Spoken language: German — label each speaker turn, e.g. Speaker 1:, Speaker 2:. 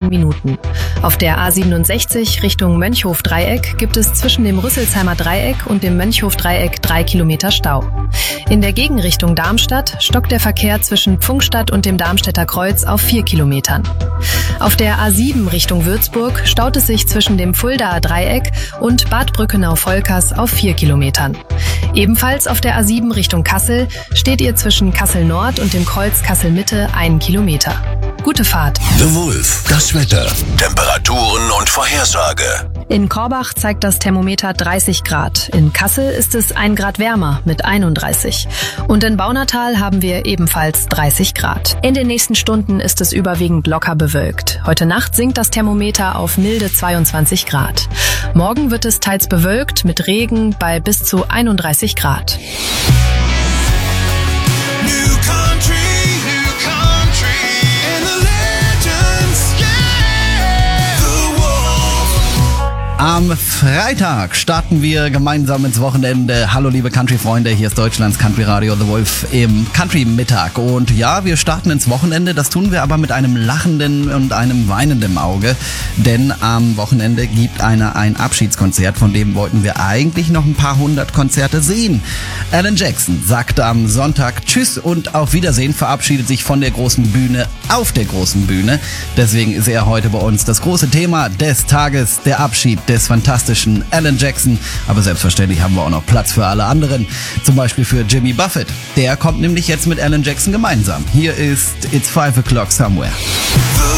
Speaker 1: Minuten. Auf der A67 Richtung Mönchhof-Dreieck gibt es zwischen dem Rüsselsheimer Dreieck und dem Mönchhof-Dreieck 3 Kilometer Stau. In der Gegenrichtung Darmstadt stockt der Verkehr zwischen Pfungstadt und dem Darmstädter Kreuz auf 4 Kilometern. Auf der A7 Richtung Würzburg staut es sich zwischen dem Fuldaer Dreieck und Bad Brückenau-Volkers auf 4 Kilometern. Ebenfalls auf der A7 Richtung Kassel steht ihr zwischen Kassel Nord und dem Kreuz Kassel Mitte 1 Kilometer. Gute Fahrt.
Speaker 2: The Wolf, das Wetter, Temperaturen und Vorhersage.
Speaker 1: In Korbach zeigt das Thermometer 30 Grad. In Kassel ist es 1 Grad wärmer mit 31. Und in Baunatal haben wir ebenfalls 30 Grad. In den nächsten Stunden ist es überwiegend locker bewölkt. Heute Nacht sinkt das Thermometer auf milde 22 Grad. Morgen wird es teils bewölkt mit Regen bei bis zu 31 Grad.
Speaker 3: Am Freitag starten wir gemeinsam ins Wochenende. Hallo liebe Country-Freunde, hier ist Deutschlands Country-Radio The Wolf im Country-Mittag. Und ja, wir starten ins Wochenende, das tun wir aber mit einem lachenden und einem weinenden Auge. Denn am Wochenende gibt einer ein Abschiedskonzert, von dem wollten wir eigentlich noch ein paar hundert Konzerte sehen. Alan Jackson sagte am Sonntag Tschüss und auf Wiedersehen, verabschiedet sich von der großen Bühne auf der großen Bühne. Deswegen ist er heute bei uns das große Thema des Tages, der Abschied des fantastischen Alan Jackson. Aber selbstverständlich haben wir auch noch Platz für alle anderen. Zum Beispiel für Jimmy Buffett. Der kommt nämlich jetzt mit Alan Jackson gemeinsam. Hier ist It's 5 O'Clock Somewhere.